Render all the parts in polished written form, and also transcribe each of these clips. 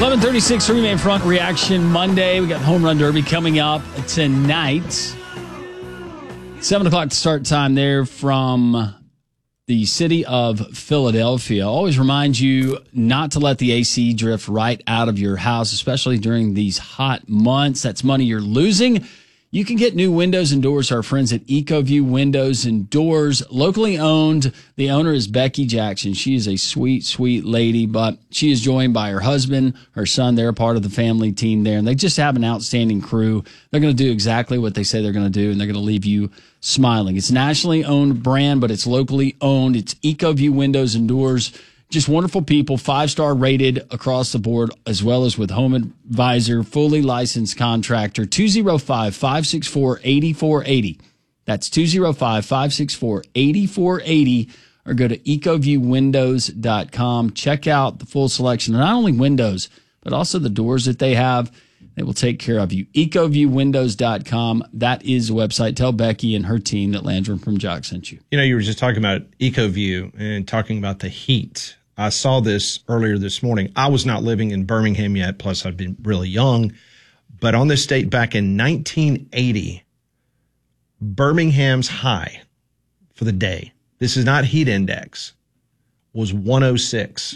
11:36 Remain Front Reaction Monday. We got the Home Run Derby coming up tonight. 7 o'clock to start time there from the city of Philadelphia. Always remind you not to let the AC drift right out of your house, especially during these hot months. That's money you're losing. You can get new windows and doors to our friends at EcoView Windows and Doors, locally owned. The owner is Becky Jackson. She is a sweet, sweet lady, but she is joined by her husband, her son. They're part of the family team there, and they just have an outstanding crew. They're going to do exactly what they say they're going to do, and they're going to leave you smiling. It's a nationally owned brand, but it's locally owned. It's EcoView Windows and Doors. Just wonderful people, 5-star rated across the board, as well as with Home Advisor, fully licensed contractor, 205-564-8480. That's 205-564-8480, or go to ecoviewwindows.com. Check out the full selection of not only windows, but also the doors that they have. They will take care of you. ecoviewwindows.com. That is the website. Tell Becky and her team that Landrum from Jock sent you. You know, you were just talking about EcoView and talking about the heat. I saw this earlier this morning. I was not living in Birmingham yet, plus I'd been really young. But on this date back in 1980, Birmingham's high for the day, this is not heat index, was 106.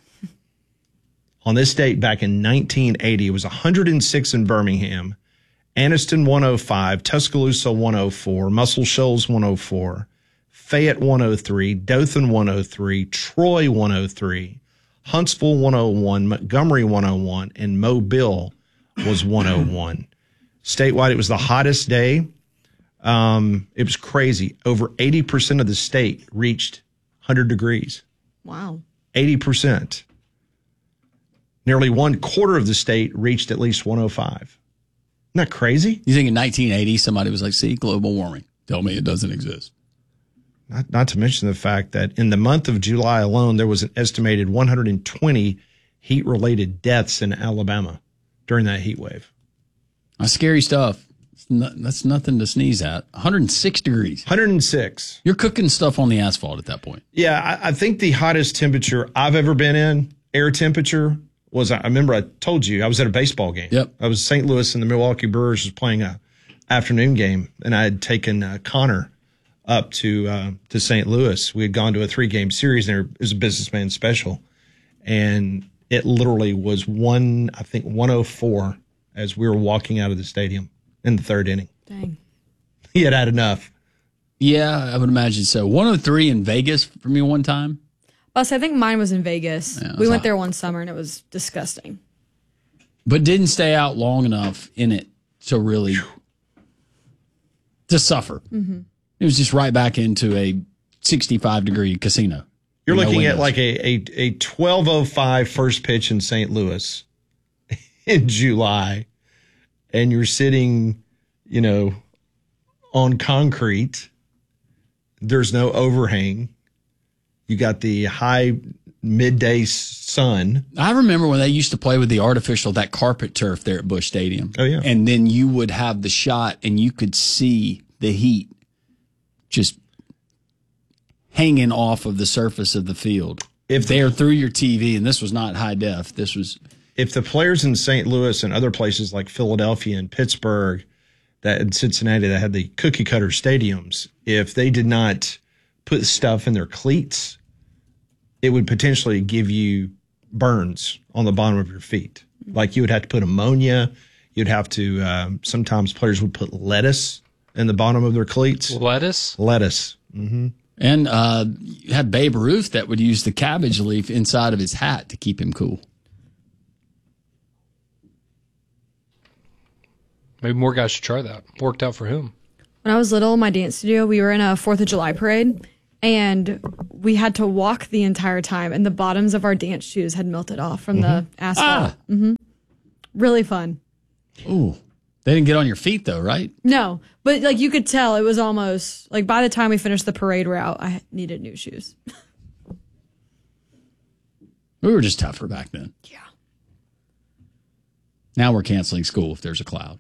On this date back in 1980, it was 106 in Birmingham, Anniston 105, Tuscaloosa 104, Muscle Shoals 104, Fayette 103, Dothan 103, Troy 103, Huntsville 101, Montgomery 101, and Mobile was 101. Statewide, it was the hottest day. It was crazy. Over 80% of the state reached 100 degrees. Wow. 80%. Nearly 1/4 of the state reached at least 105. Isn't that crazy? You think in 1980 somebody was like, see, global warming. Tell me it doesn't exist. Not to mention the fact that in the month of July alone, there was an estimated 120 heat-related deaths in Alabama during that heat wave. That's scary stuff. That's nothing to sneeze at. 106 degrees. 106. You're cooking stuff on the asphalt at that point. Yeah, I think the hottest temperature I've ever been in, air temperature, was, I remember I told you, I was at a baseball game. Yep. I was St. Louis, and the Milwaukee Brewers was playing a afternoon game, and I had taken Connor up to St. Louis. We had gone to a 3-game series, and it was a businessman special. And it literally was 104 as we were walking out of the stadium in the third inning. Dang. He had had enough. Yeah, I would imagine so. 103 in Vegas for me one time. Plus, I think mine was in Vegas. Yeah, we went there one summer, and it was disgusting. But didn't stay out long enough in it to really to suffer. Mm-hmm. It was just right back into a 65-degree casino. You're looking at like a 12:05 first pitch in St. Louis in July, and you're sitting, on concrete. There's no overhang. You got the high midday sun. I remember when they used to play with that carpet turf there at Busch Stadium. Oh, yeah. And then you would have the shot, and you could see the heat just hanging off of the surface of the field. If they're through your TV, and this was not high def, this was. If the players in St. Louis and other places like Philadelphia and Pittsburgh, and Cincinnati that had the cookie cutter stadiums, if they did not put stuff in their cleats, it would potentially give you burns on the bottom of your feet. Like you would have to put ammonia. You'd have to, sometimes players would put lettuce in the bottom of their cleats. Lettuce? Mm-hmm. And you had Babe Ruth that would use the cabbage leaf inside of his hat to keep him cool. Maybe more guys should try that. Worked out for whom? When I was little, in my dance studio, we were in a 4th of July parade, and we had to walk the entire time, and the bottoms of our dance shoes had melted off from the asphalt. Mm-hmm. Really fun. Ooh. They didn't get on your feet, though, right? No, but like you could tell it was almost like by the time we finished the parade route, I needed new shoes. We were just tougher back then. Yeah. Now we're canceling school if there's a cloud.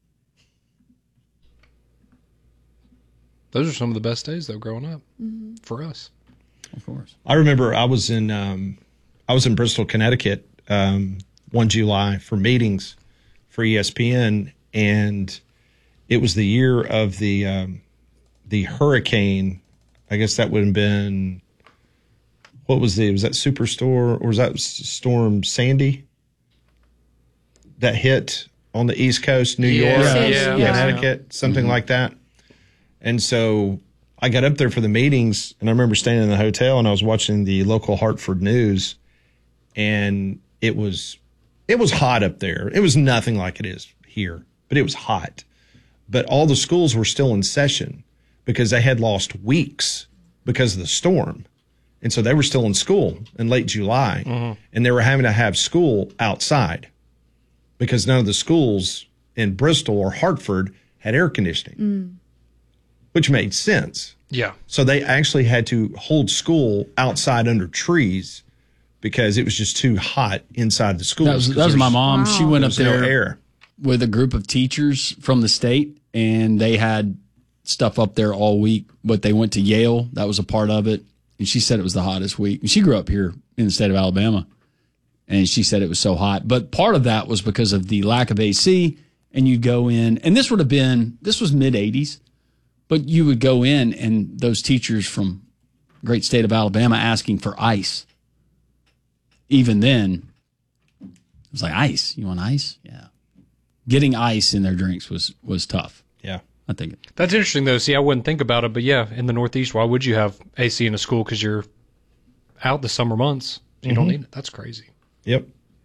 Those are some of the best days, though, growing up for us. Of course. I remember I was in Bristol, Connecticut, 1 July for meetings for ESPN, and it was the year of the hurricane. I guess that would have been, was that Superstorm, or was that Storm Sandy that hit on the East Coast, New York, Connecticut, something like that. And so I got up there for the meetings, and I remember staying in the hotel, and I was watching the local Hartford news, and it was hot up there. It was nothing like it is here, but it was hot. But all the schools were still in session because they had lost weeks because of the storm. And so they were still in school in late July, and they were having to have school outside because none of the schools in Bristol or Hartford had air conditioning, which made sense. Yeah. So they actually had to hold school outside under trees because it was just too hot inside the schools. That was my mom. Wow. She went up there no air. With a group of teachers from the state, and they had stuff up there all week, but they went to Yale. That was a part of it. And she said it was the hottest week. And she grew up here in the state of Alabama, and she said it was so hot. But part of that was because of the lack of AC, and you'd go in, and this was mid-'80s, but you would go in, and those teachers from great state of Alabama asking for ice. Even then, it was like, ice? You want ice? Yeah. Getting ice in their drinks was tough. Yeah. I think that's interesting, though. See, I wouldn't think about it, but yeah, in the Northeast, why would you have AC in a school? Because you're out the summer months. You don't need it. That's crazy. Yep.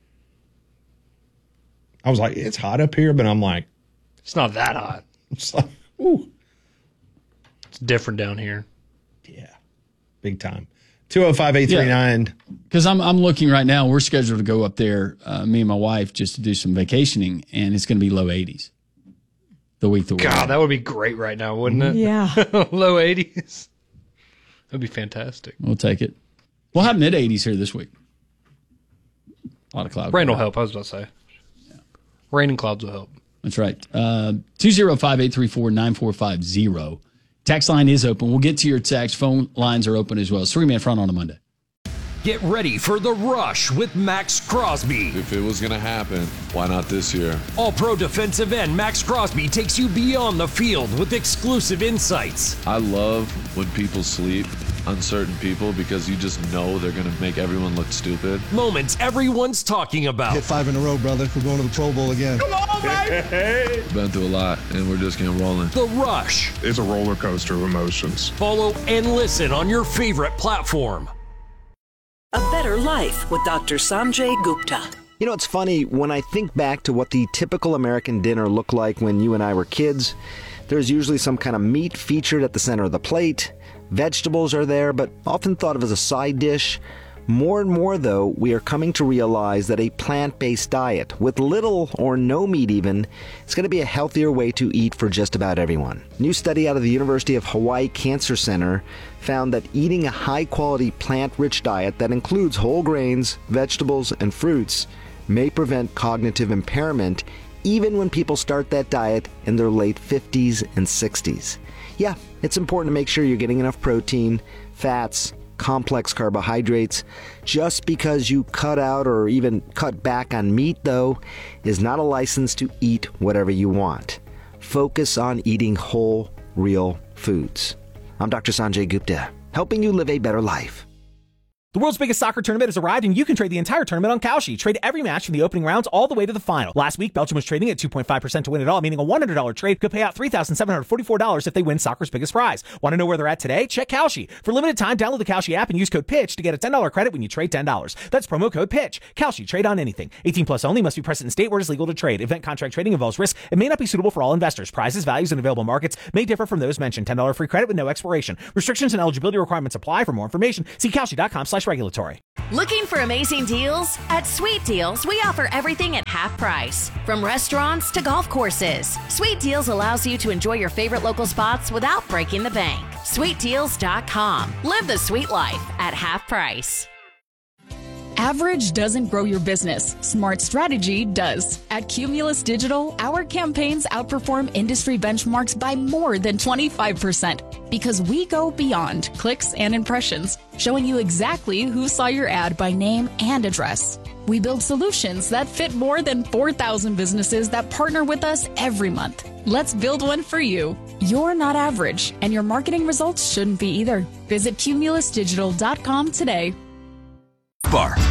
I was like, it's hot up here, but I'm like, it's not that hot. It's like, ooh. It's different down here. Yeah. Big time. 205-839. Because I'm looking right now. We're scheduled to go up there, me and my wife, just to do some vacationing, and it's going to be low 80s. The week that we're God, that would be great right now, wouldn't it? Yeah. Low 80s. That'd be fantastic. We'll take it. We'll have mid 80s here this week. A lot of clouds. Rain will help, I was about to say. Yeah. Rain and clouds will help. That's right. 205-834-9450. Text line is open. We'll get to your text. Phone lines are open as well. 3-man front on a Monday. Get ready for The Rush with Max Crosby. If it was going to happen, why not this year? All-pro defensive end Max Crosby takes you beyond the field with exclusive insights. I love when people sleep on certain people because you just know they're going to make everyone look stupid. Moments everyone's talking about. Hit 5 in a row, brother. We're going to the Pro Bowl again. Come on, baby! Been through a lot, and we're just getting rolling. The Rush. It's a roller coaster of emotions. Follow and listen on your favorite platform. A Better Life with Dr. Sanjay Gupta. You know, it's funny, when I think back to what the typical American dinner looked like when you and I were kids, there's usually some kind of meat featured at the center of the plate. Vegetables are there, but often thought of as a side dish. More and more, though, we are coming to realize that a plant-based diet, with little or no meat even, is going to be a healthier way to eat for just about everyone. A new study out of the University of Hawaii Cancer Center found that eating a high-quality plant-rich diet that includes whole grains, vegetables, and fruits may prevent cognitive impairment even when people start that diet in their late 50s and 60s. Yeah, it's important to make sure you're getting enough protein, fats, complex carbohydrates. Just because you cut out or even cut back on meat, though, is not a license to eat whatever you want. Focus on eating whole, real foods. I'm Dr. Sanjay Gupta, helping you live a better life. The world's biggest soccer tournament has arrived, and you can trade the entire tournament on Kalshi. Trade every match from the opening rounds all the way to the final. Last week, Belgium was trading at 2.5% to win it all, meaning a $100 trade could pay out $3,744 if they win soccer's biggest prize. Want to know where they're at today? Check Kalshi. For limited time, download the Kalshi app and use code PITCH to get a $10 credit when you trade $10. That's promo code PITCH. Kalshi. Trade on anything. 18 plus only. Must be present in state where it is legal to trade. Event contract trading involves risk and may not be suitable for all investors. Prizes, values, and available markets may differ from those mentioned. $10 free credit with no expiration. Restrictions and eligibility requirements apply. For more information, see Kalshi.com/regulatory. Looking for amazing deals? At Sweet Deals, we offer everything at half price. From restaurants to golf courses, Sweet Deals allows you to enjoy your favorite local spots without breaking the bank. SweetDeals.com. Live the sweet life at half price. Average doesn't grow your business. Smart strategy does. At Cumulus Digital, our campaigns outperform industry benchmarks by more than 25% because we go beyond clicks and impressions, showing you exactly who saw your ad by name and address. We build solutions that fit more than 4,000 businesses that partner with us every month. Let's build one for you. You're not average, and your marketing results shouldn't be either. Visit cumulusdigital.com today. Bar.